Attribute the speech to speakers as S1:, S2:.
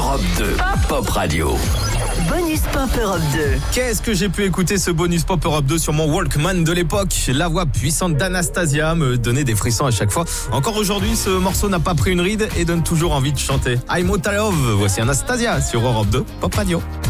S1: Europe 2, Pop Radio.
S2: Bonus Pop Europe 2.
S3: Qu'est-ce que j'ai pu écouter ce Bonus Pop Europe 2 sur mon Walkman de l'époque. La voix puissante d'Anastasia me donnait des frissons à chaque fois. Encore aujourd'hui, ce morceau n'a pas pris une ride et donne toujours envie de chanter. I'm Out of Love. Voici Anastasia sur Europe 2, Pop Radio.